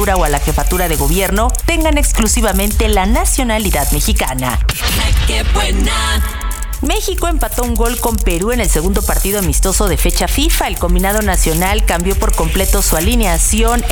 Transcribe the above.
gubernatura o a la jefatura de gobierno tengan exclusivamente la nacionalidad mexicana. ¡Qué buena! México empató un gol con Perú en el segundo partido amistoso de fecha FIFA. El combinado nacional cambió por completo su alineación